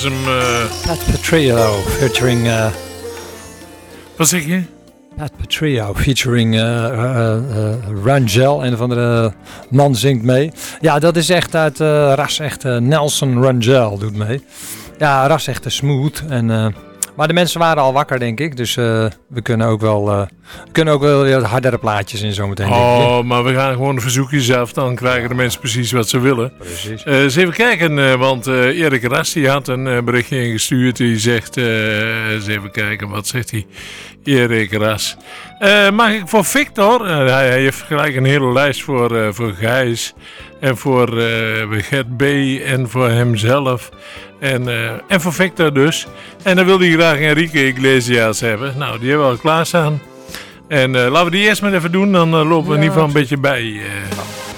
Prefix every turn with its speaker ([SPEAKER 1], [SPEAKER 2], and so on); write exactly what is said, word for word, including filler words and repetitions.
[SPEAKER 1] Uh...
[SPEAKER 2] Pat Petrillo featuring... Uh...
[SPEAKER 1] Wat zeg je?
[SPEAKER 2] Pat Petrillo featuring uh, uh, uh, Rangel. Een of andere man zingt mee. Ja, dat is echt uit uh, ras echt uh, Nelson Rangel doet mee. Ja, ras echt uh, smooth. En, uh, maar de mensen waren al wakker, denk ik. Dus uh, we kunnen ook wel, uh, we kunnen ook wel uh, hardere plaatjes in zometeen.
[SPEAKER 1] Oh, maar we gaan gewoon een verzoekje zelf. Dan krijgen de mensen precies wat ze willen.
[SPEAKER 2] Precies.
[SPEAKER 1] Uh, eens even kijken, uh, want uh, Erik Ras die had een uh, berichtje ingestuurd. Die zegt, uh, eens even kijken, wat zegt hij? Erik Ras. Uh, mag ik voor Victor? Uh, hij, hij heeft gelijk een hele lijst voor, uh, voor Gijs. En voor uh, Gert B. En voor hemzelf. En, uh, en voor Victor dus. En dan wil hij graag Enrique Iglesias hebben. Nou, die hebben we al klaarstaan. En uh, laten we die eerst maar even doen. Dan uh, lopen we ja, in ieder geval een beetje bij. Uh.